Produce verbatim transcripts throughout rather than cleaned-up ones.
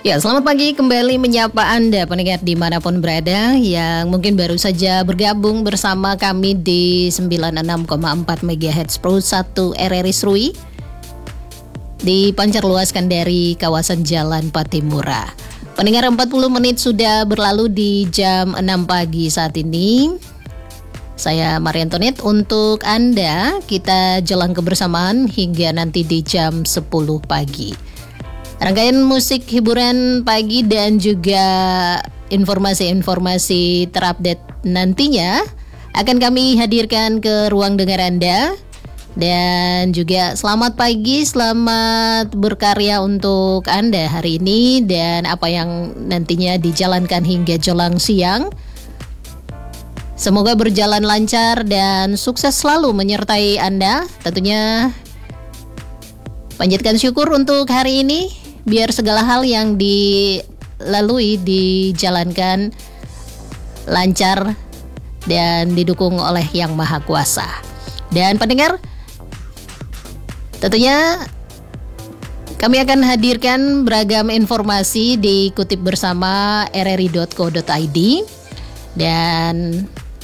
Ya, selamat pagi, kembali menyapa Anda pendengar dimanapun berada yang mungkin baru saja bergabung bersama kami di sembilan puluh enam koma empat megahertz Pro satu R R I Serui, dipancar luaskan dari kawasan Jalan Patimura. Pendengar, empat puluh menit sudah berlalu di jam enam pagi saat ini. Saya Maria Antoinette untuk Anda, kita jalan kebersamaan hingga nanti di jam sepuluh pagi. Rangkaian musik hiburan pagi dan juga informasi-informasi terupdate nantinya akan kami hadirkan ke ruang dengar Anda. Dan juga selamat pagi, selamat berkarya untuk Anda hari ini dan apa yang nantinya dijalankan hingga jelang siang. Semoga berjalan lancar dan sukses selalu menyertai Anda. Tentunya panjatkan syukur untuk hari ini, biar segala hal yang dilalui dijalankan lancar dan didukung oleh Yang Maha Kuasa. Dan pendengar, tentunya kami akan hadirkan beragam informasi dikutip bersama r r i dot co dot i d. Dan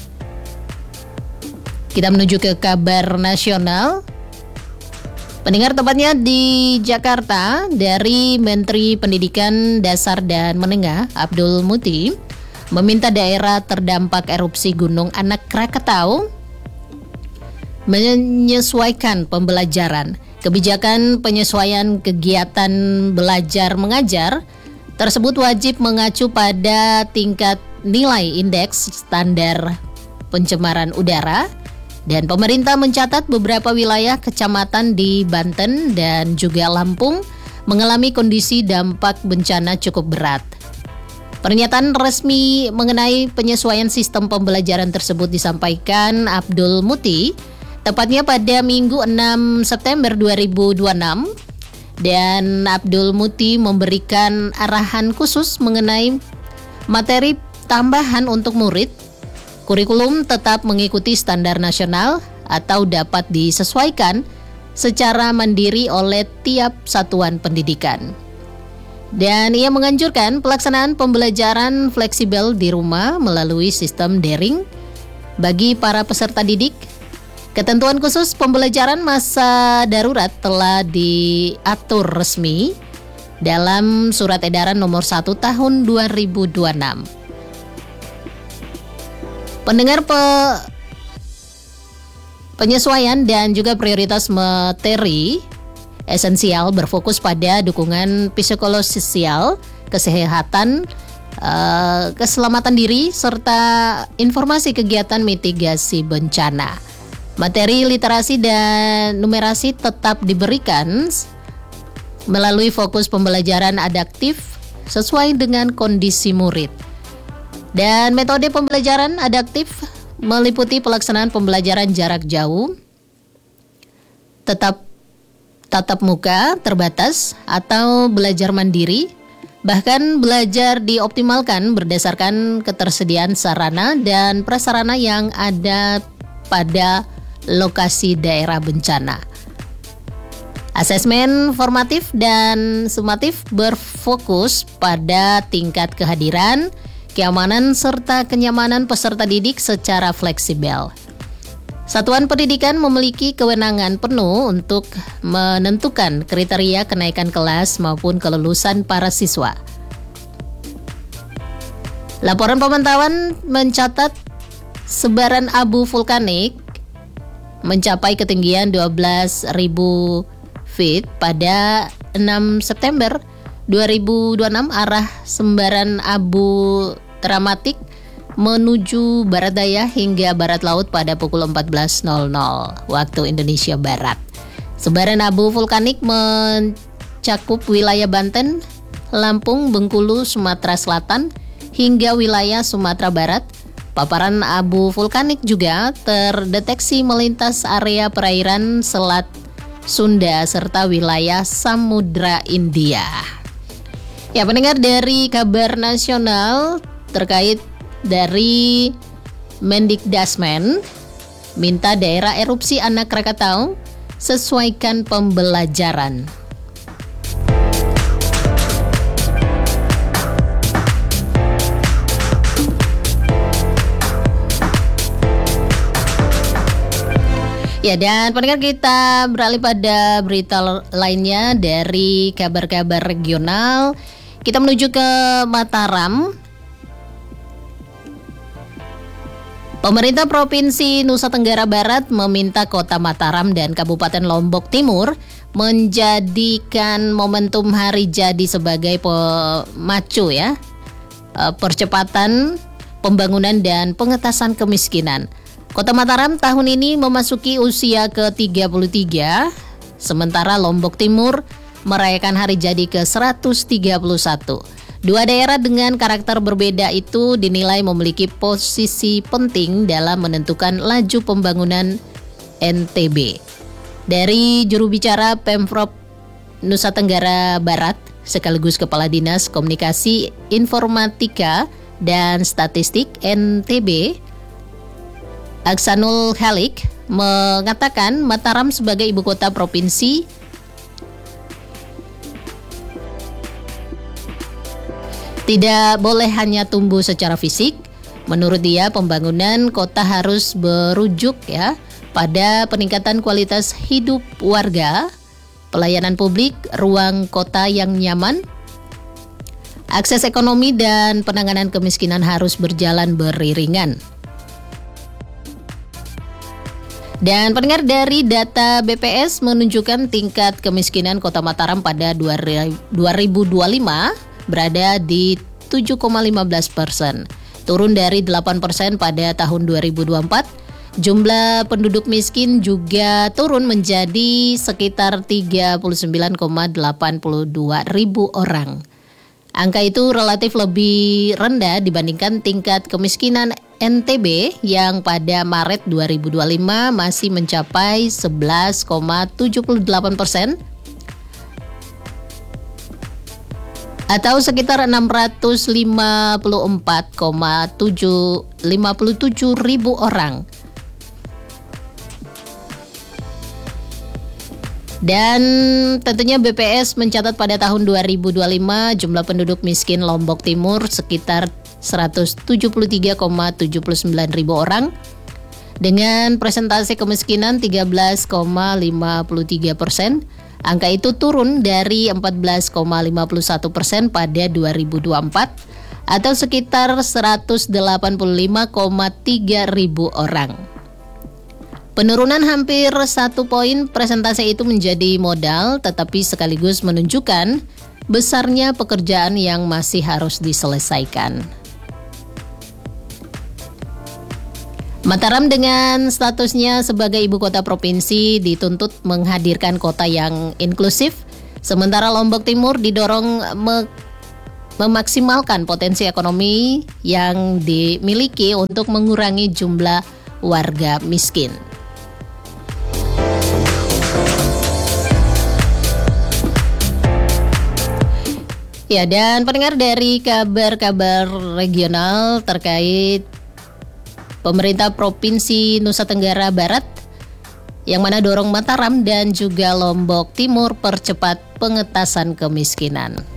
kita menuju ke kabar nasional. Pendengar, tepatnya di Jakarta, dari Menteri Pendidikan Dasar dan Menengah Abdul Muti meminta daerah terdampak erupsi Gunung Anak Krakatau menyesuaikan pembelajaran. Kebijakan penyesuaian kegiatan belajar mengajar tersebut wajib mengacu pada tingkat nilai indeks standar pencemaran udara. Dan pemerintah mencatat beberapa wilayah kecamatan di Banten dan juga Lampung mengalami kondisi dampak bencana cukup berat. Pernyataan resmi mengenai penyesuaian sistem pembelajaran tersebut disampaikan Abdul Muti tepatnya pada Minggu enam September dua ribu dua puluh enam. Dan Abdul Muti memberikan arahan khusus mengenai materi tambahan untuk murid. Kurikulum tetap mengikuti standar nasional atau dapat disesuaikan secara mandiri oleh tiap satuan pendidikan. Dan ia menganjurkan pelaksanaan pembelajaran fleksibel di rumah melalui sistem daring bagi para peserta didik. Ketentuan khusus pembelajaran masa darurat telah diatur resmi dalam Surat Edaran Nomor satu Tahun dua ribu dua puluh enam. Pendengar, pe, penyesuaian dan juga prioritas materi esensial berfokus pada dukungan psikososial, kesehatan, uh, keselamatan diri, serta informasi kegiatan mitigasi bencana. Materi literasi dan numerasi tetap diberikan melalui fokus pembelajaran adaptif sesuai dengan kondisi murid. Dan metode pembelajaran adaptif meliputi pelaksanaan pembelajaran jarak jauh, tetap tatap muka terbatas atau belajar mandiri, bahkan belajar dioptimalkan berdasarkan ketersediaan sarana dan prasarana yang ada pada lokasi daerah bencana. Asesmen formatif dan sumatif berfokus pada tingkat kehadiran, keamanan serta kenyamanan peserta didik secara fleksibel. Satuan pendidikan memiliki kewenangan penuh untuk menentukan kriteria kenaikan kelas maupun kelulusan para siswa. Laporan pemantauan mencatat sebaran abu vulkanik mencapai ketinggian dua belas ribu feet pada enam September dua ribu dua puluh enam. Arah sembaran abu dramatik menuju barat daya hingga barat laut pada pukul empat belas waktu Indonesia Barat. Sebaran abu vulkanik mencakup wilayah Banten, Lampung, Bengkulu, Sumatera Selatan hingga wilayah Sumatera Barat. Paparan abu vulkanik juga terdeteksi melintas area perairan Selat Sunda serta wilayah Samudra India. Ya, pendengar, dari kabar nasional terkait dari Mendikdasmen minta daerah erupsi Anak Krakatau sesuaikan pembelajaran. Ya, dan pendengar, kita beralih pada berita lainnya dari kabar-kabar regional. Kita menuju ke Mataram. Pemerintah Provinsi Nusa Tenggara Barat meminta Kota Mataram dan Kabupaten Lombok Timur menjadikan momentum hari jadi sebagai pemacu ya, percepatan pembangunan dan pengentasan kemiskinan. Kota Mataram tahun ini memasuki usia ke tiga puluh tiga, sementara Lombok Timur merayakan hari jadi ke seratus tiga puluh satu. Dua daerah dengan karakter berbeda itu dinilai memiliki posisi penting dalam menentukan laju pembangunan N T B. Dari juru bicara Pemprov Nusa Tenggara Barat, sekaligus Kepala Dinas Komunikasi Informatika dan Statistik N T B, Aksanul Halik, mengatakan Mataram sebagai ibu kota provinsi tidak boleh hanya tumbuh secara fisik. Menurut dia, pembangunan kota harus berujuk ya pada peningkatan kualitas hidup warga, pelayanan publik, ruang kota yang nyaman, akses ekonomi dan penanganan kemiskinan harus berjalan beriringan. Dan pendengar, dari data B P S menunjukkan tingkat kemiskinan Kota Mataram pada dua ribu dua puluh lima berada di tujuh koma lima belas persen, turun dari delapan persen pada tahun dua ribu dua puluh empat. Jumlah penduduk miskin juga turun menjadi sekitar tiga puluh sembilan koma delapan dua ribu orang. Angka itu relatif lebih rendah dibandingkan tingkat kemiskinan N T B yang pada Maret dua ribu dua puluh lima masih mencapai sebelas koma tujuh delapan persen atau sekitar enam ratus lima puluh empat koma lima tujuh ribu orang. Dan tentunya B P S mencatat pada tahun dua ribu dua puluh lima jumlah penduduk miskin Lombok Timur sekitar seratus tujuh puluh tiga koma tujuh sembilan ribu orang dengan presentasi kemiskinan tiga belas koma lima tiga persen. Angka itu turun dari empat belas koma lima satu persen pada dua ribu dua puluh empat atau sekitar seratus delapan puluh lima koma tiga ribu orang. Penurunan hampir satu poin presentase itu menjadi modal, tetapi sekaligus menunjukkan besarnya pekerjaan yang masih harus diselesaikan. Mataram dengan statusnya sebagai ibu kota provinsi dituntut menghadirkan kota yang inklusif, sementara Lombok Timur didorong me- memaksimalkan potensi ekonomi yang dimiliki untuk mengurangi jumlah warga miskin. Ya, dan pendengar, dari kabar-kabar regional terkait pemerintah Provinsi Nusa Tenggara Barat yang mana dorong Mataram dan juga Lombok Timur percepat pengentasan kemiskinan.